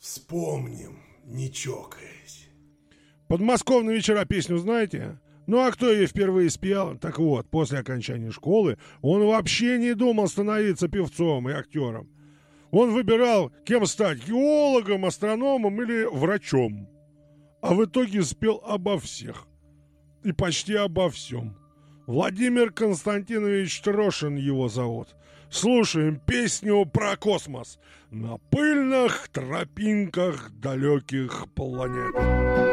Вспомним, не чокаясь. Подмосковные вечера песню знаете? Ну а кто ее впервые спел? Так вот, после окончания школы он вообще не думал становиться певцом и актером. Он выбирал, кем стать: геологом, астрономом или врачом. А в итоге спел обо всех. И почти обо всем. Владимир Константинович Трошин его зовут. Слушаем песню про космос на пыльных тропинках далеких планет.